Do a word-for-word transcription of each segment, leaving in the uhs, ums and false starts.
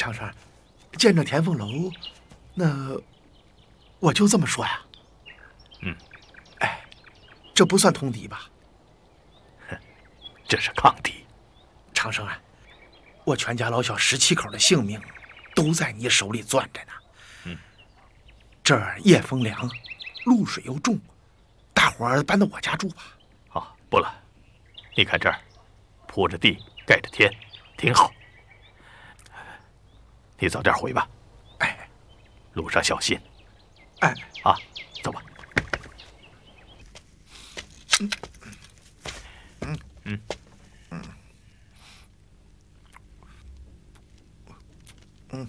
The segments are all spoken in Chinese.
强生，见着田凤楼，那我就这么说呀。 嗯， 哎，这不算通敌吧？ 哼，这是抗敌。 长生啊，我全家老小十七口的性命都在你手里攥着呢。 嗯， 这儿夜风凉，露水又重，大伙儿搬到我家住吧。 好，不了。你看这儿，铺着地，盖着天，挺好。你早点回吧。 哎， 路上小心。 哎， 啊，走吧。 嗯嗯嗯嗯嗯。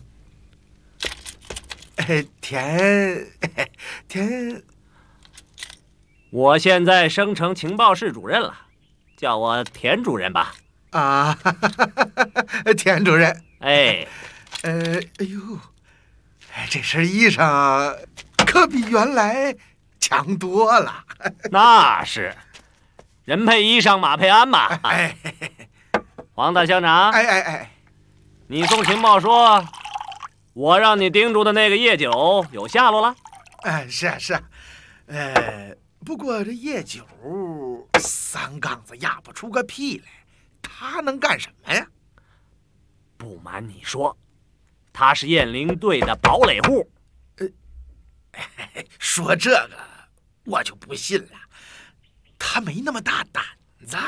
哎，田田， 我现在升成情报室主任了，叫我田主任吧。 啊，田主任。 哎， 呃，哎呦，哎，这身衣裳可比原来强多了。 那是，人配衣裳马配鞍嘛。 哎， 黄大乡长， 哎哎哎， 你送情报说，我让你盯住的那个夜九有下落了？ 哎，是啊是啊，呃，不过这夜九三杠子压不出个屁来，他能干什么呀？ 不瞒你说，他是雁翎队的堡垒户。 呃，说这个我就不信了，他没那么大胆子。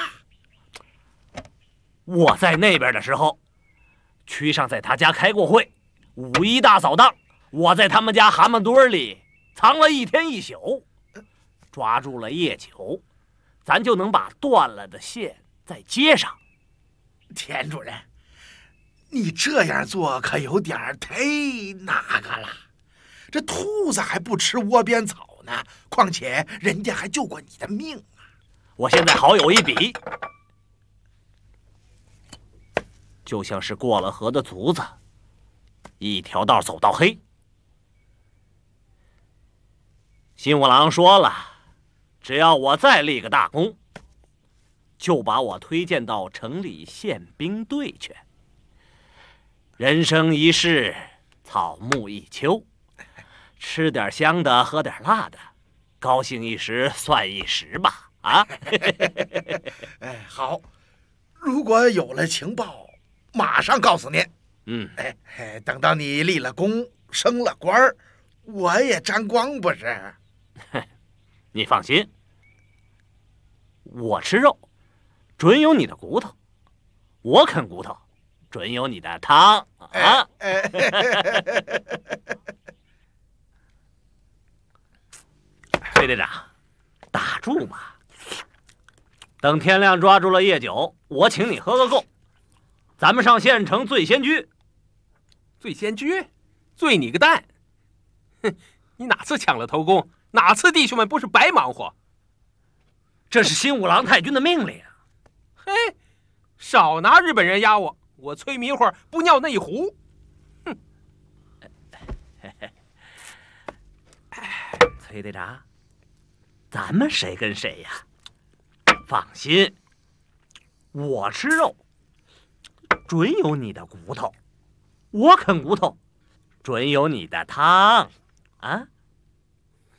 我在那边的时候，区上在他家开过会，五一大扫荡，我在他们家蛤蟆堆里藏了一天一宿，抓住了夜九，咱就能把断了的线再接上。 田主任，你这样做可有点太那个了。这兔子还不吃窝边草呢，况且人家还救过你的命啊！ 我现在好有一比，就像是过了河的卒子，一条道走到黑。新五郎说了，只要我再立个大功，就把我推荐到城里宪兵队去。人生一世，草木一秋，吃点香的，喝点辣的，高兴一时算一时吧。啊， 哎，好，如果有了情报，马上告诉您。 嗯， 哎哎，等到你立了功，升了官儿，我也沾光不是？ 你放心，我吃肉，准有你的骨头；我啃骨头，准有你的汤啊！哎哎、费队长，打住嘛！等天亮抓住了夜九，我请你喝个够。咱们上县城醉仙居。 醉仙居？醉你个蛋！哼，你哪次抢了头功？哪次弟兄们不是白忙活？ 这是新五郎太君的命令。 嘿，少拿日本人压我！我崔迷糊不尿那一壶。哼！ 崔队长，咱们谁跟谁呀？放心，我吃肉，准有你的骨头；我啃骨头，准有你的汤啊！